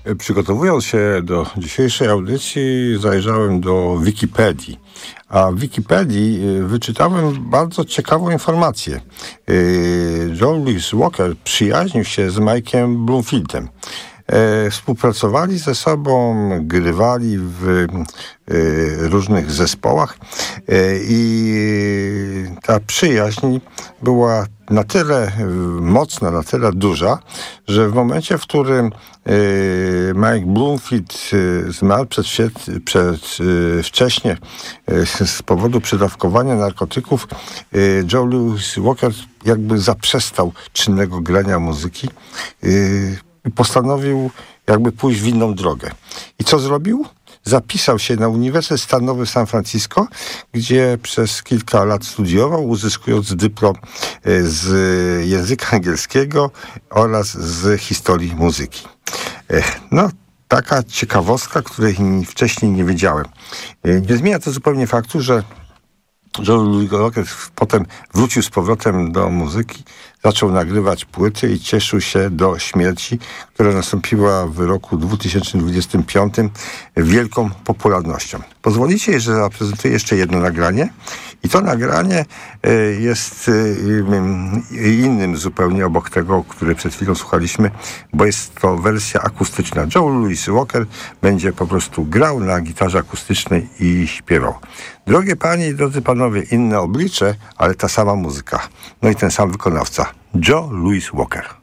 Przygotowując się do dzisiejszej audycji, zajrzałem do Wikipedii. A w Wikipedii wyczytałem bardzo ciekawą informację. John Lee Walker przyjaźnił się z Mike'em Bloomfieldem. Współpracowali ze sobą, grywali w różnych zespołach i ta przyjaźń była na tyle mocna, na tyle duża, że w momencie, w którym Mike Bloomfield zmarł przedwcześnie z powodu przedawkowania narkotyków, Joe Louis Walker jakby zaprzestał czynnego grania muzyki i postanowił jakby pójść w inną drogę. I co zrobił? Zapisał się na Uniwersytet Stanowy w San Francisco, gdzie przez kilka lat studiował, uzyskując dyplom z języka angielskiego oraz z historii muzyki. No, taka ciekawostka, której wcześniej nie wiedziałem. Nie zmienia to zupełnie faktu, że John Louis Walker potem wrócił z powrotem do muzyki, zaczął nagrywać płyty i cieszył się do śmierci, która nastąpiła w roku 2025 wielką popularnością. Pozwolicie, że zaprezentuję jeszcze jedno nagranie i to nagranie jest innym zupełnie obok tego, które przed chwilą słuchaliśmy, bo jest to wersja akustyczna. Joe Louis Walker będzie po prostu grał na gitarze akustycznej i śpiewał. Drogie panie i drodzy panowie, inne oblicze, ale ta sama muzyka. No i ten sam wykonawca, Joe Louis Walker.